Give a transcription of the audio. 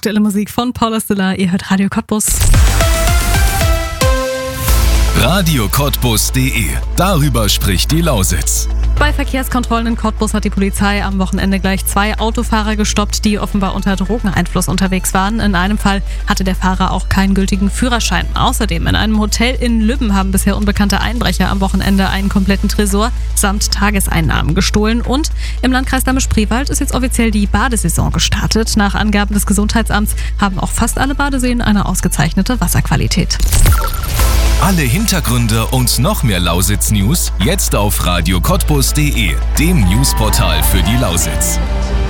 aktuelle Musik von Paula Stiller. Ihr hört Radio Cottbus. radiocottbus.de. Darüber spricht die Lausitz. Bei Verkehrskontrollen in Cottbus hat die Polizei am Wochenende gleich 2 Autofahrer gestoppt, die offenbar unter Drogeneinfluss unterwegs waren. In einem Fall hatte der Fahrer auch keinen gültigen Führerschein. Außerdem in einem Hotel in Lübben haben bisher unbekannte Einbrecher am Wochenende einen kompletten Tresor samt Tageseinnahmen gestohlen. Und im Landkreis Dahme-Spreewald ist jetzt offiziell die Badesaison gestartet. Nach Angaben des Gesundheitsamts haben auch fast alle Badeseen eine ausgezeichnete Wasserqualität. Alle Hintergründe und noch mehr Lausitz-News jetzt auf radiocottbus.de, dem Newsportal für die Lausitz.